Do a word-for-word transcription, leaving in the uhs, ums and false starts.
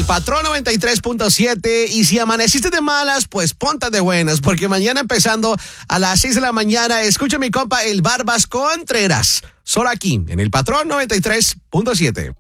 Patrón noventa y tres punto siete. Y si amaneciste de malas, pues ponte de buenas, porque mañana empezando a las seis de la mañana, escucha mi compa el Barbas Contreras, solo aquí en el Patrón noventa y tres punto siete.